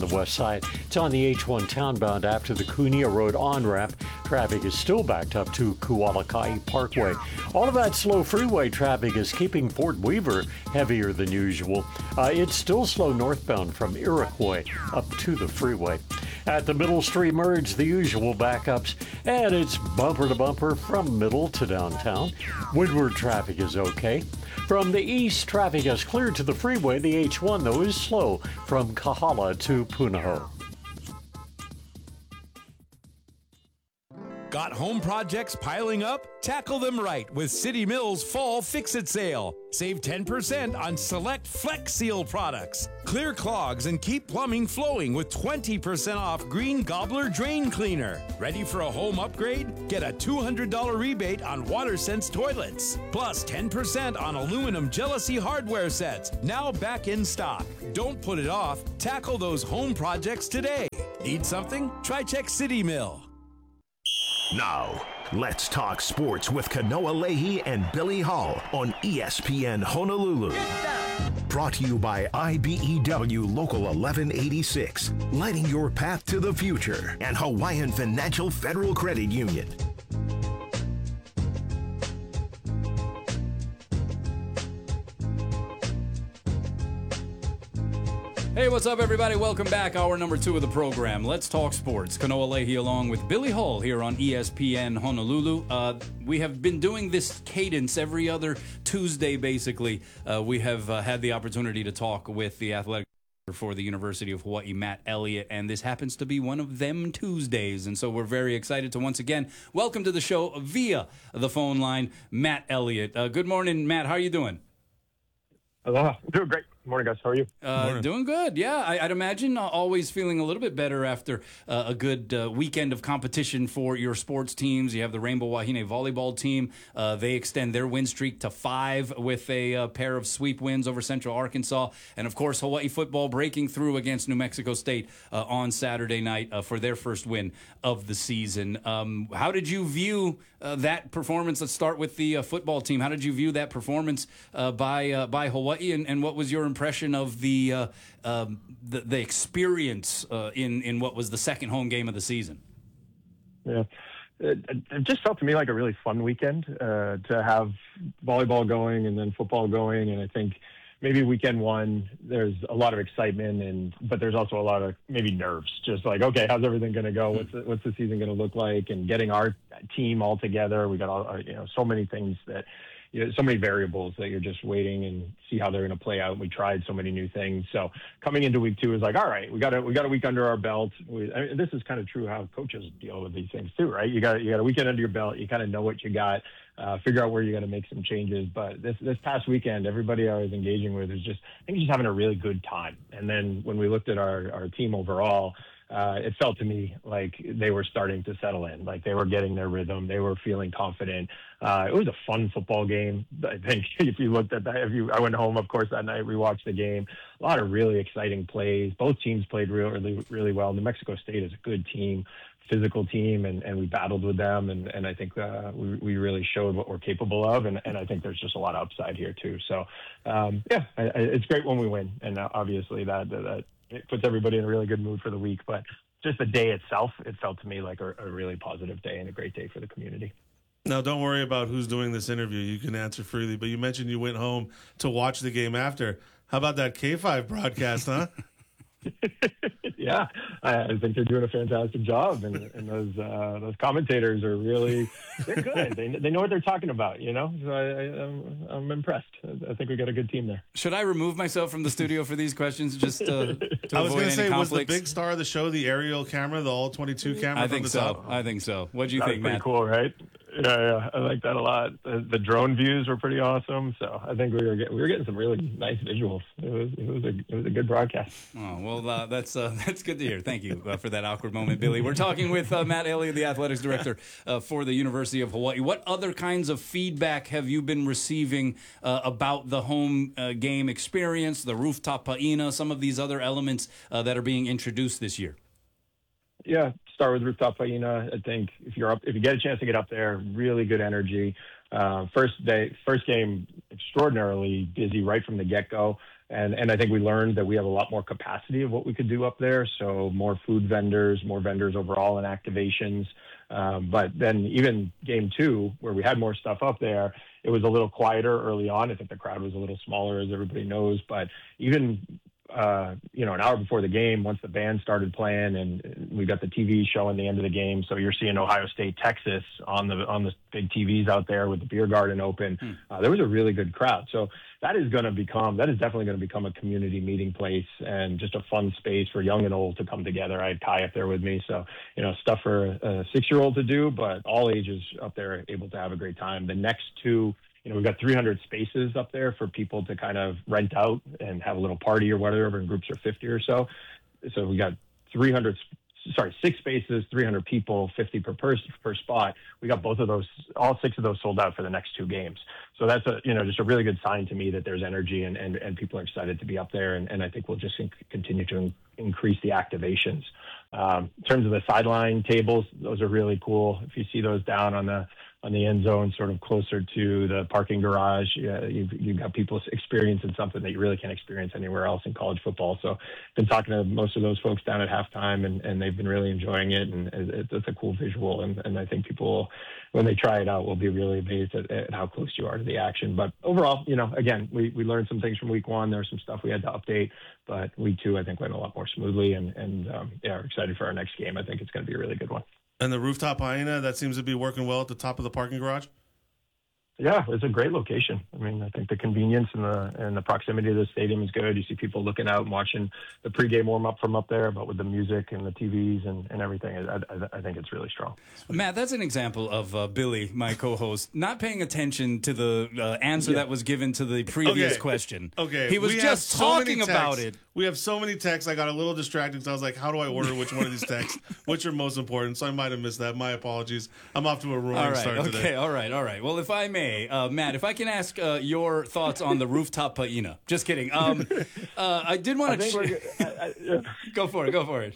the west side. It's on the H1 townbound after the Cunha Road on-ramp. Traffic is still backed up to Kualakai Parkway. All of that slow freeway traffic is keeping Fort Weaver heavier than usual. It's still slow northbound from Iroquois up to the freeway. At the Middle Street merge, the usual backups, and it's bumper to bumper from Middle to downtown. Windward traffic is okay. From the east, traffic has cleared to the freeway. The H1, though, is slow from Kahala to Punahou. Got home projects piling up? Tackle them right with City Mills Fall Fix-It Sale. Save 10% on select Flex Seal products. Clear clogs and keep plumbing flowing with 20% off Green Gobbler Drain Cleaner. Ready for a home upgrade? Get a $200 rebate on WaterSense toilets. Plus 10% on aluminum Jealousy hardware sets. Now back in stock. Don't put it off. Tackle those home projects today. Need something? Try check City Mill. Now, let's talk sports with Kanoa Leahy and Billy Hall on ESPN Honolulu. Brought to you by IBEW Local 1186, lighting your path to the future, and Hawaiian Financial Federal Credit Union. Hey, what's up, everybody? Welcome back. Hour number 2 of the program. Let's talk sports. Kanoa Leahy along with Billy Hall here on ESPN Honolulu. We have been doing this cadence every other Tuesday, basically. We have had the opportunity to talk with the athletic director for the University of Hawaii, Matt Elliott, and this happens to be one of them Tuesdays. And so we're very excited to once again welcome to the show via the phone line, Matt Elliott. Good morning, Matt. How are you doing? Aloha. Doing great. Morning, guys. How are you? Doing good. Yeah, I'd imagine always feeling a little bit better after a good weekend of competition for your sports teams. You have the Rainbow Wahine volleyball team. They extend their win streak to 5 with a pair of sweep wins over Central Arkansas. And, of course, Hawaii football breaking through against New Mexico State on Saturday night for their first win of the season. How did you view that performance? Let's start with the football team. How did you view that performance by Hawaii, and what was your impression of the experience in what was the second home game of the season? Yeah, it just felt to me like a really fun weekend to have volleyball going and then football going, and I think maybe weekend one there's a lot of excitement, but there's also a lot of maybe nerves. Just like, okay, how's everything going to go? What's the season going to look like? And getting our team all together, we got all so many things that. So many variables that you're just waiting and see how they're going to play out. We tried so many new things. So coming into week 2 is like, all right, we got a week under our belt. This is kind of true how coaches deal with these things too, right? You got a weekend under your belt. You kind of know what you got. Figure out where you got to make some changes. But this past weekend, everybody I was engaging with is just having a really good time. And then when we looked at our team overall, it felt to me like they were starting to settle in, like they were getting their rhythm. They were feeling confident. It was a fun football game. I think if you looked at that, I went home, of course, that night, rewatched the game. A lot of really exciting plays. Both teams played really, really well. New Mexico State is a good team, physical team, and we battled with them. And I think we really showed what we're capable of. And I think there's just a lot of upside here too. So, it's great when we win. And obviously that it puts everybody in a really good mood for the week. But just the day itself, it felt to me like a really positive day and a great day for the community. Now, don't worry about who's doing this interview. You can answer freely. But you mentioned you went home to watch the game after. How about that K5 broadcast, huh? Yeah, I think they're doing a fantastic job, and those commentators are they're good. They know what they're talking about, So I'm impressed. I think we got a good team there. Should I remove myself from the studio for these questions just to avoid any conflicts? I was going to say, was the big star of the show the aerial camera, the all 22 camera? I think so. Top? I think so. What do you think, Matt? Pretty cool, right? Yeah, I like that a lot. The drone views were pretty awesome, so I think we were getting some really nice visuals. It was a good broadcast. Oh well, that's good to hear. Thank you for that awkward moment, Billy. We're talking with Matt Elliott, the athletics director for the University of Hawaii. What other kinds of feedback have you been receiving about the home game experience, the rooftop paina, some of these other elements that are being introduced this year? Yeah, start with rooftop paina. I think if you get a chance to get up there, really good energy. First game, extraordinarily busy right from the get-go. And I think we learned that we have a lot more capacity of what we could do up there. So more food vendors, more vendors overall in activations. But then even game 2, where we had more stuff up there, it was a little quieter early on. I think the crowd was a little smaller, as everybody knows. But even an hour before the game, once the band started playing and we got the TV showing the end of the game, so you're seeing Ohio State, Texas on the big TVs out there with the beer garden open. There was a really good crowd. So that is definitely going to become a community meeting place and just a fun space for young and old to come together. I had Kai up there with me, so stuff for a 6-year-old to do, but all ages up there able to have a great time. The next 2. We've got 300 spaces up there for people to kind of rent out and have a little party or whatever in groups of 50 or so. So we got 6 spaces, 300 people, 50 per spot. We got all 6 of those sold out for the next 2 games. So that's just a really good sign to me that there's energy and people are excited to be up there. And I think we'll just continue to increase the activations. In terms of the sideline tables, those are really cool. If you see those down on the end zone, sort of closer to the parking garage, you've got people experiencing something that you really can't experience anywhere else in college football. So I've been talking to most of those folks down at halftime, and they've been really enjoying it, and it's a cool visual. And I think people, when they try it out, will be really amazed at how close you are to the action. But overall, again, we learned some things from week 1. There was some stuff we had to update, but week 2, I think, went a lot more smoothly, and we're excited for our next game. I think it's going to be a really good one. And the rooftop hyena, that seems to be working well at the top of the parking garage? Yeah, it's a great location. I mean, I think the convenience and the proximity to the stadium is good. You see people looking out and watching the pregame warm-up from up there, but with the music and the TVs and everything, I think it's really strong. Matt, that's an example of Billy, my co-host, not paying attention to the answer that was given to the previous question. Okay. He was just talking about it. We have so many texts. I got a little distracted, so I was like, how do I order which one of these texts? Which are most important? So I might have missed that. My apologies. I'm off to a roaring start today. All right. Well, if I may, Matt, if I can ask your thoughts on the rooftop hyena. Just kidding. I did want to... Go for it.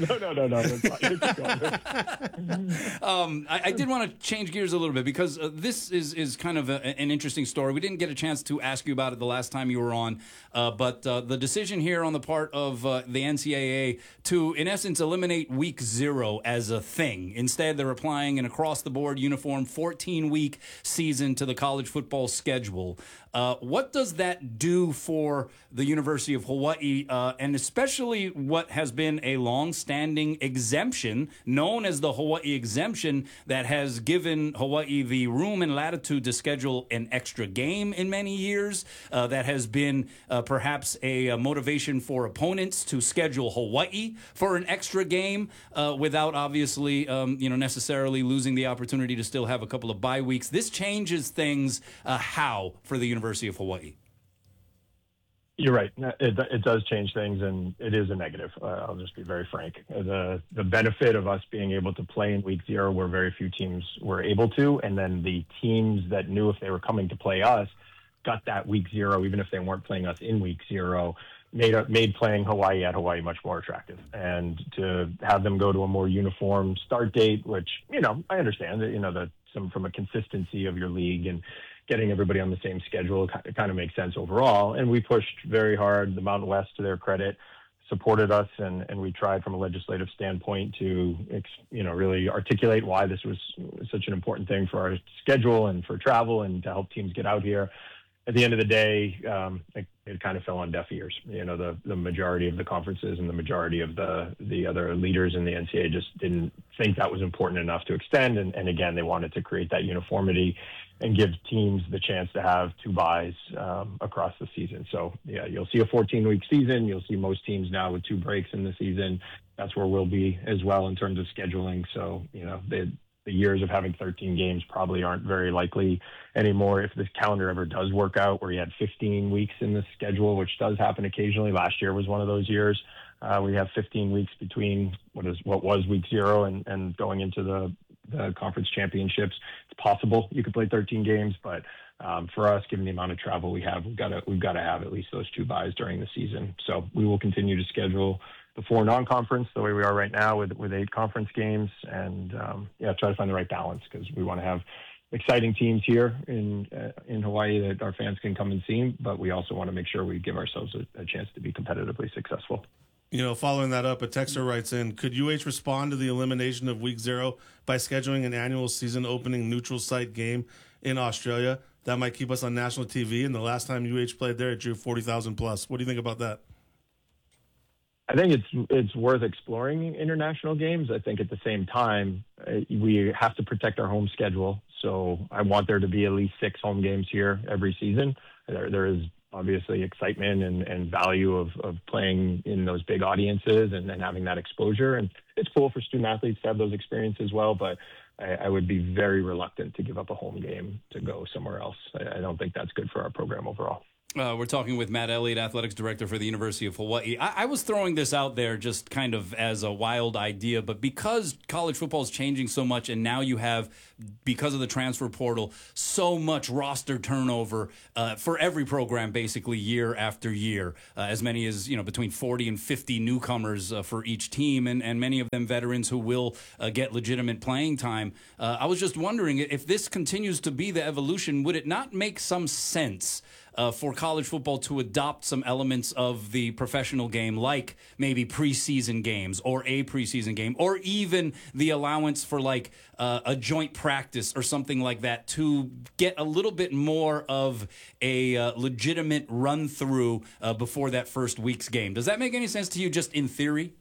No. I did want to change gears a little bit because this is kind of an interesting story. We didn't get a chance to ask you about it the last time you were on, but the decision here on the part of the NCAA to, in essence, eliminate week 0 as a thing. Instead, they're applying an across-the-board uniform 14-week season to the college football schedule. What does that do for the University of Hawaii, and especially what has been a long-standing exemption known as the Hawaii exemption that has given Hawaii the room and latitude to schedule an extra game in many years, that has been perhaps a motivation for opponents to schedule Hawaii for an extra game without obviously necessarily losing the opportunity to still have a couple of bye weeks. This changes things how for the University of Hawaii? You're right. It does change things, and it is a negative. I'll just be very frank. The benefit of us being able to play in week 0, where very few teams were able to, and then the teams that knew if they were coming to play us got that week 0, even if they weren't playing us in week 0, made playing Hawaii at Hawaii much more attractive. And to have them go to a more uniform start date, which, I understand that, from a consistency of your league and getting everybody on the same schedule, it kind of makes sense overall. And we pushed very hard. The Mountain West, to their credit, supported us, and we tried from a legislative standpoint to, really articulate why this was such an important thing for our schedule and for travel and to help teams get out here. At the end of the day, it kind of fell on deaf ears. The majority of the conferences and the majority of the other leaders in the NCAA just didn't think that was important enough to extend. And again, they wanted to create that uniformity and give teams the chance to have 2 byes across the season. So, yeah, you'll see a 14-week season. You'll see most teams now with 2 breaks in the season. That's where we'll be as well in terms of scheduling. So, the years of having 13 games probably aren't very likely anymore. If this calendar ever does work out where you had 15 weeks in the schedule, which does happen occasionally. Last year was one of those years. We have 15 weeks between what was week 0 and going into the conference championships. It's possible you could play 13 games, but for us, given the amount of travel we have, we've got to have at least those 2 byes during the season. So we will continue to schedule the 4 non-conference the way we are right now with 8 conference games, and try to find the right balance, because we want to have exciting teams here in Hawaii that our fans can come and see, but we also want to make sure we give ourselves a chance to be competitively successful. Following that up, a texter writes in, could UH respond to the elimination of Week 0 by scheduling an annual season opening neutral site game in Australia? That might keep us on national TV, and the last time UH played there, it drew 40,000 plus. What do you think about that? I think it's worth exploring international games. I think at the same time, we have to protect our home schedule. So I want there to be at least 6 home games here every season. There is obviously excitement and value of playing in those big audiences and having that exposure. And it's cool for student athletes to have those experiences as well, but I would be very reluctant to give up a home game to go somewhere else. I don't think that's good for our program overall. We're talking with Matt Elliott, Athletics Director for the University of Hawaii. I was throwing this out there just kind of as a wild idea, but because college football is changing so much and now you have, because of the transfer portal, so much roster turnover for every program basically year after year, as many as between 40 and 50 newcomers for each team, and many of them veterans who will get legitimate playing time. I was just wondering, if this continues to be the evolution, would it not make some sense for college football to adopt some elements of the professional game, like maybe preseason games or a preseason game, or even the allowance for like a joint practice or something like that, to get a little bit more of a legitimate run through before that first week's game? Does that make any sense to you, just in theory?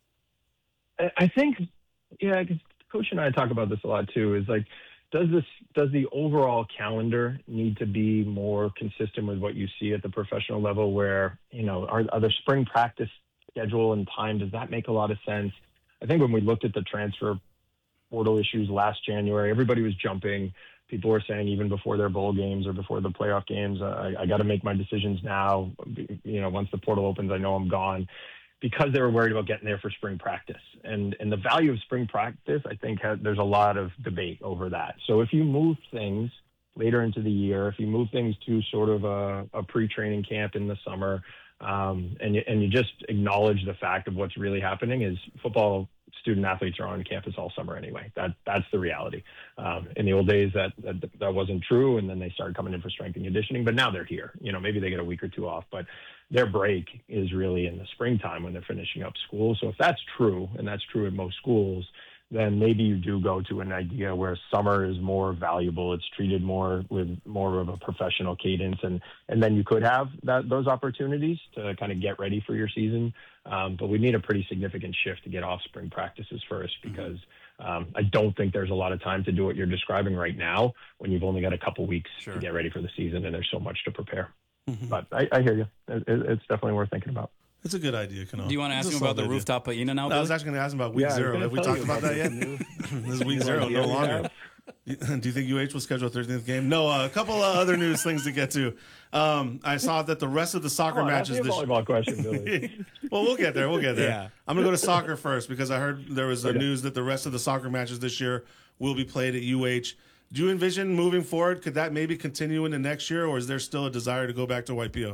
I think, yeah, because Coach and I talk about this a lot too, is like, does the overall calendar need to be more consistent with what you see at the professional level, where, are the spring practice schedule and time, does that make a lot of sense? I think when we looked at the transfer portal issues last January, everybody was jumping. People were saying even before their bowl games or before the playoff games, I got to make my decisions now. Once the portal opens, I know I'm gone, because they were worried about getting there for spring practice. And the value of spring practice, I think there's a lot of debate over that. So if you move things later into the year, if you move things to sort of a pre-training camp in the summer, and you just acknowledge the fact of what's really happening is football student athletes are on campus all summer anyway. That's the reality. In the old days, that wasn't true, and then they started coming in for strength and conditioning, but now they're here. Maybe they get a week or two off, but their break is really in the springtime when they're finishing up school. So if that's true, and that's true in most schools, then maybe you do go to an idea where summer is more valuable. It's treated more with more of a professional cadence, and then you could have those opportunities to kind of get ready for your season. But we need a pretty significant shift to get off spring practices first, because I don't think there's a lot of time to do what you're describing right now when you've only got a couple weeks to get ready for the season, and there's so much to prepare. But I hear you. It's definitely worth thinking about. It's a good idea, Kano. Do you want to ask him about the rooftop in and out? I was actually going to ask him about Week 0. Have we talked about that yet? This is Week 0, no longer. Do you think UH will schedule a 13th game? No, a couple of other news things to get to. I saw that the rest of the soccer matches. That's a volleyball question, Billy. Well, we'll get there. Yeah. I'm going to go to soccer first, because I heard there was news that the rest of the soccer matches this year will be played at UH. Do you envision moving forward? Could that maybe continue into next year, or is there still a desire to go back to YPO?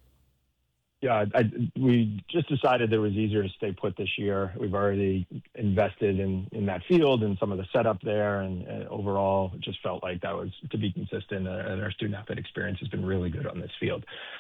Yeah, we just decided it was easier to stay put this year. We've already invested in that field and some of the setup there, and overall, it just felt like that was to be consistent, and our student athlete experience has been really good on this field.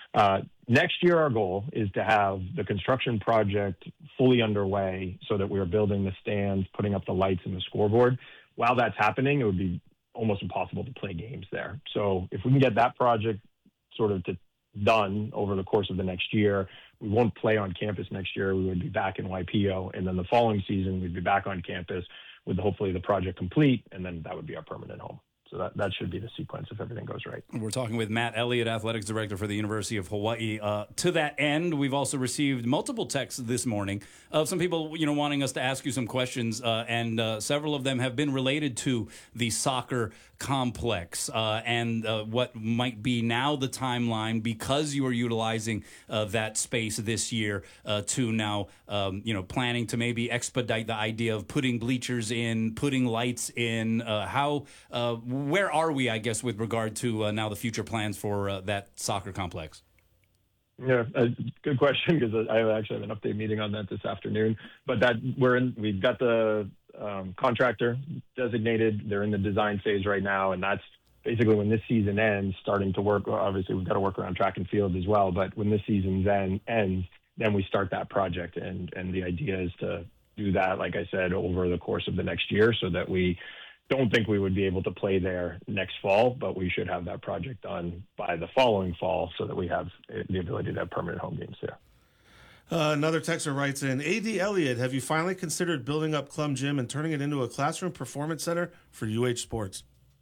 Next year, our goal is to have the construction project fully underway so that we're building the stands, putting up the lights and the scoreboard. While that's happening, it would be almost impossible to play games there. So if we can get that project sort of done over the course of the next year, we won't play on campus next year. We would be back in YPO, and then the following season we'd be back on campus with hopefully the project complete, and then that would be our permanent home. So that should be the sequence if everything goes right. We're talking with Matt Elliott, Athletics Director for the University of Hawaii. To that end, we've also received multiple texts this morning of some people, wanting us to ask you some questions, and several of them have been related to the soccer complex and what might be now the timeline, because you are utilizing that space this year to now, planning to maybe expedite the idea of putting bleachers in, putting lights in. Where are we, I guess, with regard to now the future plans for that soccer complex? Yeah, good question, because I actually have an update meeting on that this afternoon. But we've got the contractor designated. They're in the design phase right now, and that's basically when this season ends, starting to work. Obviously, we've got to work around track and field as well, but when this season then ends, then we start that project. And the idea is to do that, like I said, over the course of the next year, so that we don't think we would be able to play there next fall, but we should have that project done by the following fall so that we have the ability to have permanent home games there. Another texter writes in, A.D. Elliott, have you finally considered building up Clum Gym and turning it into a classroom performance center for UH sports?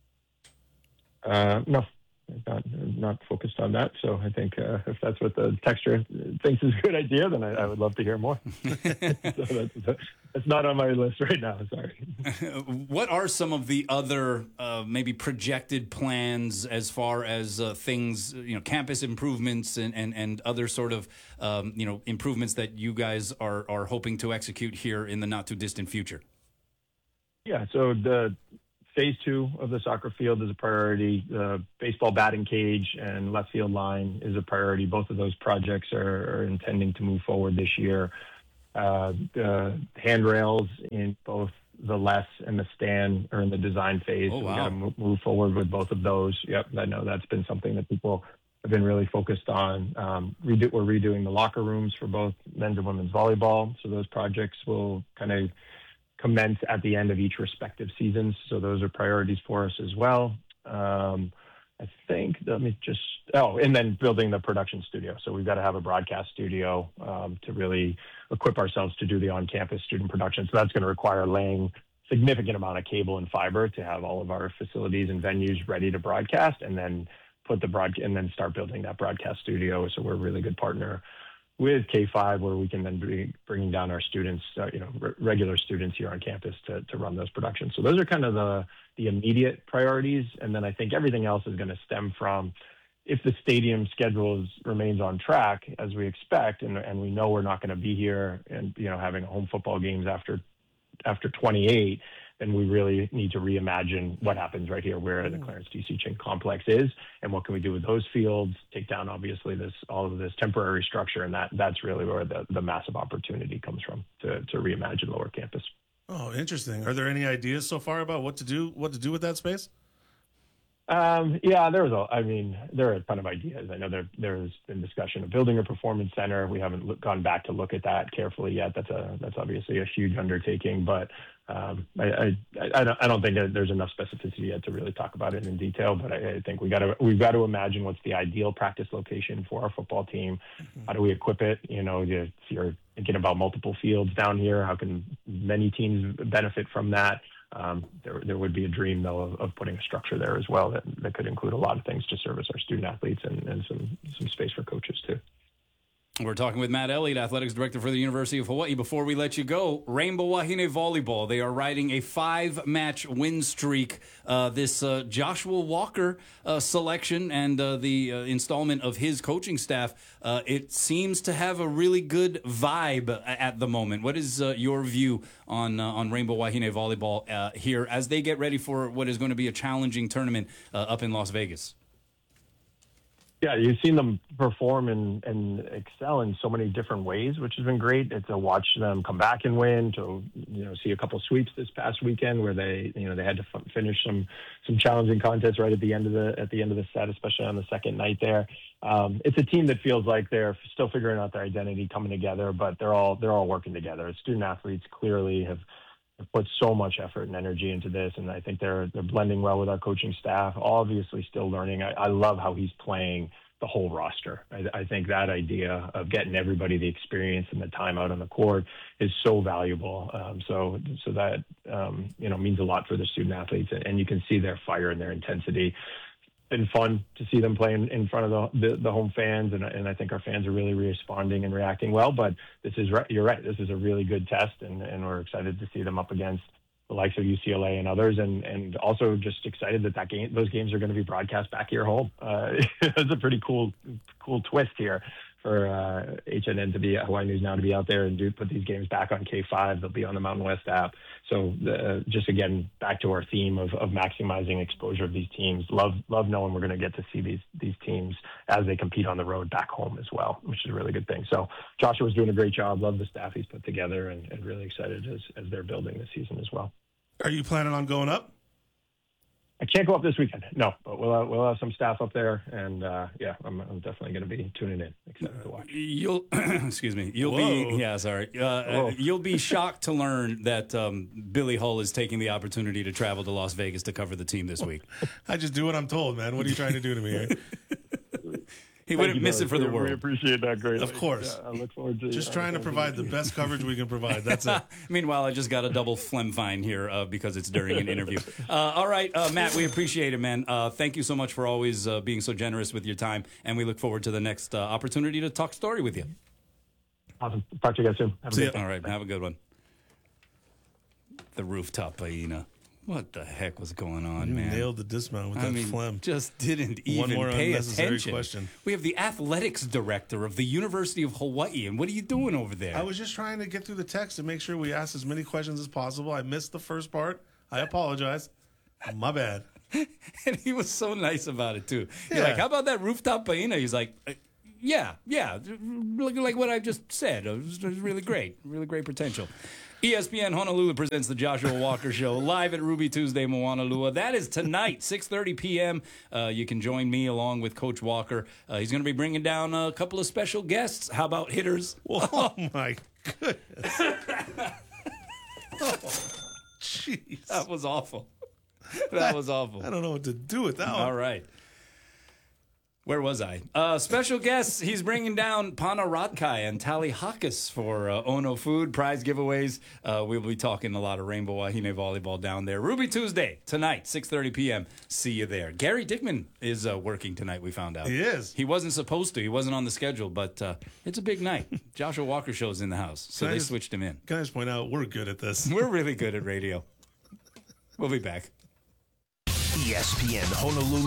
No, not focused on that. So I think if that's what the texter thinks is a good idea, then I would love to hear more. So that's not on my list right now. Sorry. What are some of the other maybe projected plans as far as things, campus improvements and other sort of, improvements that you guys are hoping to execute here in the not too distant future? Yeah. So the Phase 2 of the soccer field is a priority. The baseball batting cage and left field line is a priority. Both of those projects are intending to move forward this year. The handrails in both the less and the stand are in the design phase. Oh, wow. So we got to move forward with both of those. Yep, I know that's been something that people have been really focused on. We're redoing the locker rooms for both men's and women's volleyball. So those projects will kind of commence at the end of each respective seasons. So those are priorities for us as well. I think, and then building the production studio. So we've got to have a broadcast studio to really equip ourselves to do the on-campus student production. So that's going to require laying significant amount of cable and fiber to have all of our facilities and venues ready to broadcast, and then and then start building that broadcast studio. So we're a really good partner with K5, where we can then be bringing down our students, regular students here on campus to run those productions. So those are kind of the immediate priorities. And then I think everything else is going to stem from, if the stadium schedule remains on track as we expect, and we know we're not going to be here and, having home football games after 28, then we really need to reimagine what happens right here where the Clarence D.C. Ching complex is, and what can we do with those fields, take down obviously all of this temporary structure, and that's really where the massive opportunity comes from to reimagine Lower Campus. Oh, interesting. Are there any ideas so far about what to do with that space? Yeah, there are a ton of ideas. I know there's been discussion of building a performance center. We haven't gone back to look at that carefully yet. That's obviously a huge undertaking, but I don't think that there's enough specificity yet to really talk about it in detail. But I think we've got to imagine what's the ideal practice location for our football team. How do we equip it? If you're thinking about multiple fields down here, how can many teams benefit from that? There would be a dream, though, of putting a structure there as well that could include a lot of things to service our student athletes and some space for coaches, too. We're talking with Matt Elliott, Athletics Director for the University of Hawaii. Before we let you go, Rainbow Wahine Volleyball. They are riding a 5-match win streak. This Joshua Walker selection and the installment of his coaching staff, it seems to have a really good vibe at the moment. What is your view on Rainbow Wahine Volleyball here as they get ready for what is going to be a challenging tournament up in Las Vegas? Yeah, you've seen them perform and excel in so many different ways, which has been great. It's to watch them come back and win, to see a couple sweeps this past weekend where they had to finish some challenging contests right at the end of the set, especially on the second night there. It's a team that feels like they're still figuring out their identity, coming together, but they're all working together. Student athletes clearly have put so much effort and energy into this, and I think they're blending well with our coaching staff. Obviously, still learning. I love how he's playing the whole roster. I think that idea of getting everybody the experience and the time out on the court is so valuable. So that means a lot for the student athletes, and you can see their fire and their intensity. Been fun to see them playing in front of the home fans, and I think our fans are really responding and reacting well. But you're right. This is a really good test, and we're excited to see them up against the likes of UCLA and others, and also just excited those games are going to be broadcast back here home. It's a pretty cool twist here HNN to be Hawaii News Now to be out there and put these games back on K5. They'll be on the Mountain West app. So just again, back to our theme of maximizing exposure of these teams. Love knowing we're going to get to see these teams as they compete on the road back home as well, which is a really good thing. So Joshua's doing a great job. Love the staff he's put together, and really excited as they're building this season as well. Are you planning on going up? I can't go up this weekend, no, but we'll have some staff up there, and yeah, I'm definitely going to be tuning in, excited to watch. You'll excuse me. You'll Whoa. be you'll be shocked to learn that Billy Hull is taking the opportunity to travel to Las Vegas to cover the team this week. I just do what I'm told, man. What are you trying to do to me here? He wouldn't miss it for the world. We appreciate that greatly. Of course. Yeah, I look forward to Just trying to provide the best coverage we can provide. That's it. Meanwhile, I just got a double phlegm fine here because it's during an interview. All right, Matt, we appreciate it, man. Thank you so much for always being so generous with your time, and we look forward to the next opportunity to talk story with you. Awesome. Talk to you guys soon. Have a See good ya. day. All right, have a good one. The rooftop hyena. What the heck was going on, You man? nailed the dismount with that phlegm. Just didn't even One more pay unnecessary attention. question. We have the athletics director of the University of Hawaii, and what are you doing over there? I was just trying to get through the text and make sure we asked as many questions as possible. I missed the first part. I apologize. My bad. And he was so nice about it too. You're Yeah. like, how about that rooftop hyena? He's like, yeah, like what I just said. It was really great potential. ESPN Honolulu presents the Joshua Walker Show live at Ruby Tuesday, Moanalua. That is tonight, 6:30 p.m. You can join me along with Coach Walker. He's going to be bringing down a couple of special guests. How about hitters? Oh, my goodness. Oh, jeez. That was awful. That was awful. I don't know what to do with that one. All right. Where was I? Special guests, he's bringing down Pana Ratkai and Tali Hakas for Ono Food prize giveaways. We'll be talking a lot of Rainbow Wahine volleyball down there. Ruby Tuesday, tonight, 6:30 p.m. See you there. Gary Dickman is working tonight, we found out. He is. He wasn't supposed to. He wasn't on the schedule, but it's a big night. Joshua Walker Show's in the house, so they switched him in. Can I just point out, we're good at this. We're really good at radio. We'll be back. ESPN Honolulu